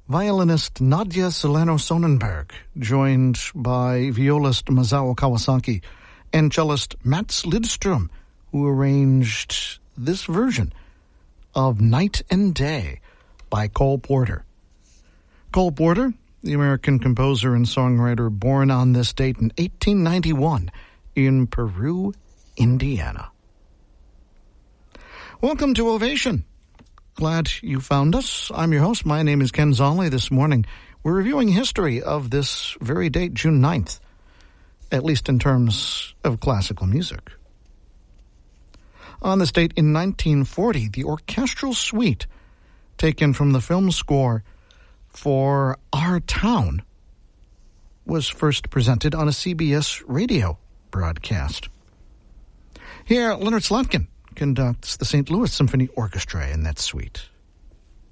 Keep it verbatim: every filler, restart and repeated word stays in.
violinist Nadia Solano Sonnenberg, joined by violist Masao Kawasaki and cellist Mats Lidström, who arranged this version of Night and Day by Cole Porter. Cole Porter, the American composer and songwriter born on this date in eighteen ninety-one in Peru, Indiana. Welcome to Ovation. Glad you found us. I'm your host. My name is Ken Zolli. This morning, we're reviewing history of this very date, June ninth, at least in terms of classical music. On this date in nineteen forty, the orchestral suite taken from the film score for Our Town was first presented on a C B S radio broadcast. Here, Leonard Slotkin conducts the Saint Louis Symphony Orchestra in that suite.